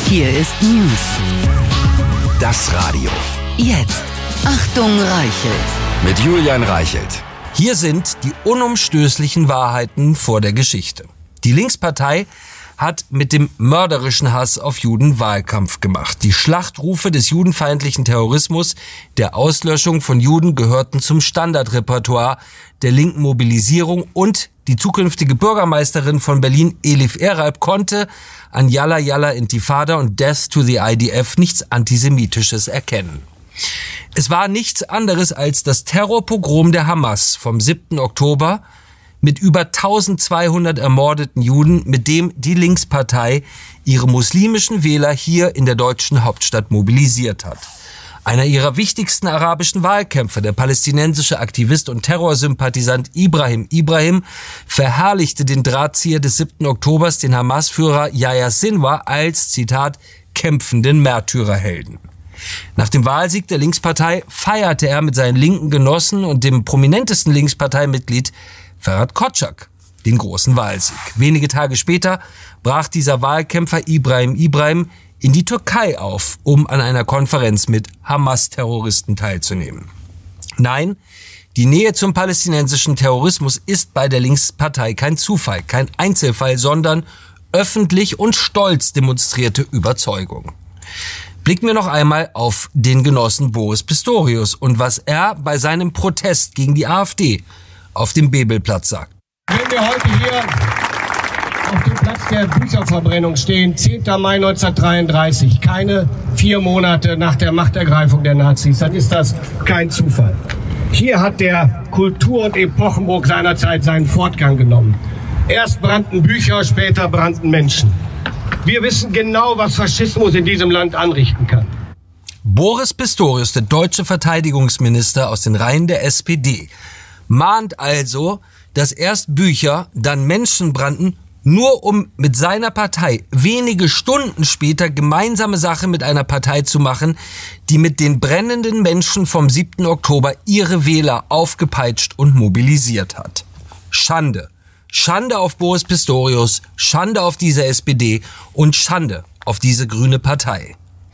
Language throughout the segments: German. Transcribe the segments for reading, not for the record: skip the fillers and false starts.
Hier ist News. Das Radio. Jetzt. Achtung, Reichelt. Mit Julian Reichelt. Hier sind die unumstößlichen Wahrheiten vor der Geschichte. Die Linkspartei hat mit dem mörderischen Hass auf Juden Wahlkampf gemacht. Die Schlachtrufe des judenfeindlichen Terrorismus, der Auslöschung von Juden gehörten zum Standardrepertoire der linken Mobilisierung und die zukünftige Bürgermeisterin von Berlin, Elif Eralp, konnte an Yalla Yalla Intifada und Death to the IDF nichts Antisemitisches erkennen. Es war nichts anderes als das Terrorpogrom der Hamas vom 7. Oktober mit über 1200 ermordeten Juden, mit dem die Linkspartei ihre muslimischen Wähler hier in der deutschen Hauptstadt mobilisiert hat. Einer ihrer wichtigsten arabischen Wahlkämpfer, der palästinensische Aktivist und Terrorsympathisant Ibrahim, verherrlichte den Drahtzieher des 7. Oktobers, den Hamas-Führer Yahya Sinwar, als, Zitat, kämpfenden Märtyrerhelden. Nach dem Wahlsieg der Linkspartei feierte er mit seinen linken Genossen und dem prominentesten Linksparteimitglied Ferhat Kotschak den großen Wahlsieg. Wenige Tage später brach dieser Wahlkämpfer Ibrahim in die Türkei auf, um an einer Konferenz mit Hamas-Terroristen teilzunehmen. Nein, die Nähe zum palästinensischen Terrorismus ist bei der Linkspartei kein Zufall, kein Einzelfall, sondern öffentlich und stolz demonstrierte Überzeugung. Blicken wir noch einmal auf den Genossen Boris Pistorius und was er bei seinem Protest gegen die AfD auf dem Bebelplatz sagt. Wenn wir heute hier auf dem Platz der Bücherverbrennung stehen, 10. Mai 1933, keine 4 Monate nach der Machtergreifung der Nazis, dann ist das kein Zufall. Hier hat der Kultur- und Epochenbruch seinerzeit seinen Fortgang genommen. Erst brannten Bücher, später brannten Menschen. Wir wissen genau, was Faschismus in diesem Land anrichten kann. Boris Pistorius, der deutsche Verteidigungsminister aus den Reihen der SPD, mahnt also, dass erst Bücher, dann Menschen brannten, nur um mit seiner Partei wenige Stunden später gemeinsame Sache mit einer Partei zu machen, die mit den brennenden Menschen vom 7. Oktober ihre Wähler aufgepeitscht und mobilisiert hat. Schande. Schande auf Boris Pistorius, Schande auf diese SPD und Schande auf diese grüne Partei.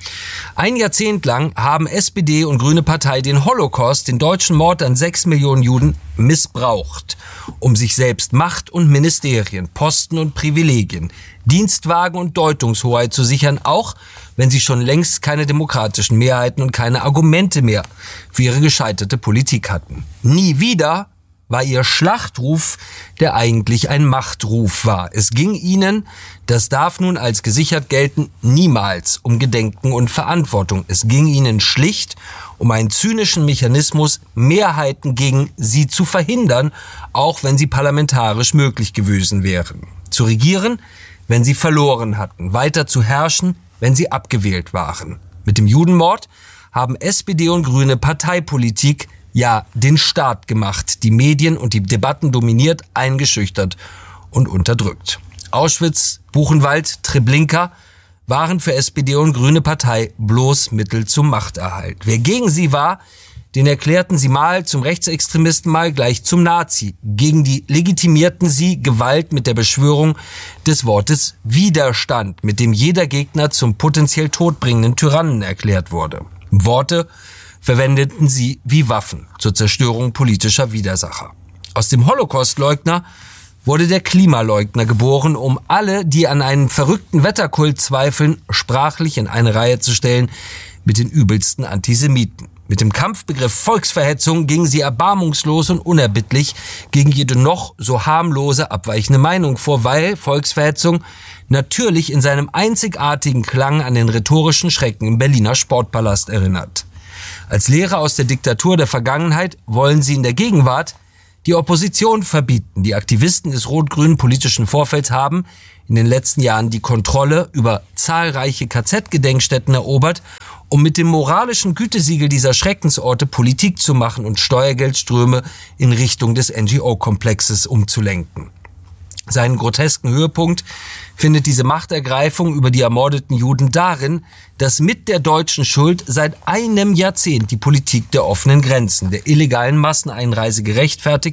Ein Jahrzehnt lang haben SPD und Grüne Partei den Holocaust, den deutschen Mord an 6 Millionen Juden, missbraucht, um sich selbst Macht und Ministerien, Posten und Privilegien, Dienstwagen und Deutungshoheit zu sichern, auch wenn sie schon längst keine demokratischen Mehrheiten und keine Argumente mehr für ihre gescheiterte Politik hatten. Nie wieder war ihr Schlachtruf, der eigentlich ein Machtruf war. Es ging ihnen, das darf nun als gesichert gelten, niemals um Gedenken und Verantwortung. Es ging ihnen schlicht um einen zynischen Mechanismus, Mehrheiten gegen sie zu verhindern, auch wenn sie parlamentarisch möglich gewesen wären. Zu regieren, wenn sie verloren hatten, weiter zu herrschen, wenn sie abgewählt waren. Mit dem Judenmord haben SPD und Grüne Parteipolitik, ja, den Staat gemacht, die Medien und die Debatten dominiert, eingeschüchtert und unterdrückt. Auschwitz, Buchenwald, Treblinka waren für SPD und Grüne Partei bloß Mittel zum Machterhalt. Wer gegen sie war, den erklärten sie mal zum Rechtsextremisten, mal gleich zum Nazi. Gegen die legitimierten sie Gewalt mit der Beschwörung des Wortes Widerstand, mit dem jeder Gegner zum potenziell todbringenden Tyrannen erklärt wurde. Worte verwendeten sie wie Waffen zur Zerstörung politischer Widersacher. Aus dem Holocaustleugner wurde der Klimaleugner geboren, um alle, die an einen verrückten Wetterkult zweifeln, sprachlich in eine Reihe zu stellen mit den übelsten Antisemiten. Mit dem Kampfbegriff Volksverhetzung gingen sie erbarmungslos und unerbittlich gegen jede noch so harmlose abweichende Meinung vor, weil Volksverhetzung natürlich in seinem einzigartigen Klang an den rhetorischen Schrecken im Berliner Sportpalast erinnert. Als Lehre aus der Diktatur der Vergangenheit wollen sie in der Gegenwart die Opposition verbieten. Die Aktivisten des rot-grünen politischen Vorfelds haben in den letzten Jahren die Kontrolle über zahlreiche KZ-Gedenkstätten erobert, um mit dem moralischen Gütesiegel dieser Schreckensorte Politik zu machen und Steuergeldströme in Richtung des NGO-Komplexes umzulenken. Seinen grotesken Höhepunkt findet diese Machtergreifung über die ermordeten Juden darin, dass mit der deutschen Schuld seit einem Jahrzehnt die Politik der offenen Grenzen, der illegalen Masseneinreise gerechtfertigt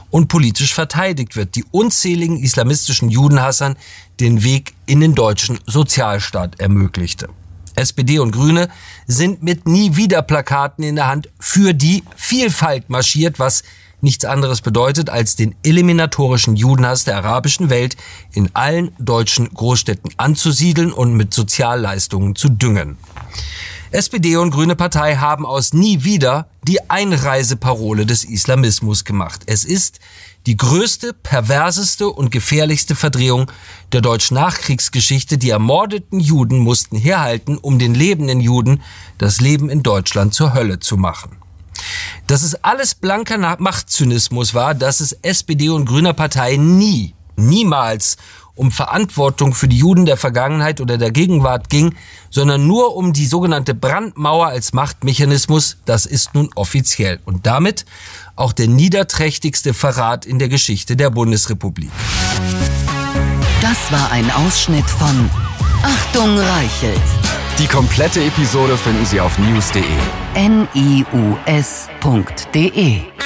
und politisch verteidigt wird, die unzähligen islamistischen Judenhassern den Weg in den deutschen Sozialstaat ermöglichte. SPD und Grüne sind mit Nie-wieder-Plakaten in der Hand für die Vielfalt marschiert, was nichts anderes bedeutet, als den eliminatorischen Judenhass der arabischen Welt in allen deutschen Großstädten anzusiedeln und mit Sozialleistungen zu düngen. SPD und Grüne Partei haben aus Nie wieder die Einreiseparole des Islamismus gemacht. Es ist die größte, perverseste und gefährlichste Verdrehung der deutschen Nachkriegsgeschichte. Die ermordeten Juden mussten herhalten, um den lebenden Juden das Leben in Deutschland zur Hölle zu machen. Dass es alles blanker Machtzynismus war, dass es SPD und Grüner Partei niemals um Verantwortung für die Juden der Vergangenheit oder der Gegenwart ging, sondern nur um die sogenannte Brandmauer als Machtmechanismus, das ist nun offiziell. Und damit auch der niederträchtigste Verrat in der Geschichte der Bundesrepublik. Das war ein Ausschnitt von Achtung Reichelt. Die komplette Episode finden Sie auf news.de. NIUS.de